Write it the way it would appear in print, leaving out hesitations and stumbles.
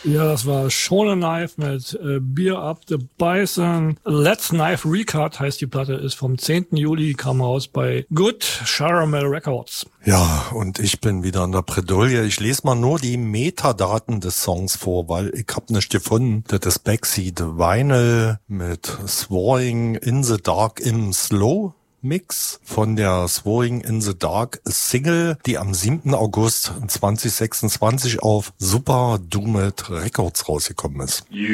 Ja, das war Shonen Knife mit Beer Up the Bison. Let's Knife Recut heißt die Platte, ist vom 10. Juli, kam raus bei Good Caramel Records. Ja, und ich bin wieder in der Bredouille. Ich lese mal nur die Metadaten des Songs vor, weil ich hab nicht gefunden. Das ist Backseat Vinyl mit Swallowing in the Dark im Slow Mix von der Swallowing in the Dark Single, die am 7. August 2026 auf Super Doomed Records rausgekommen ist.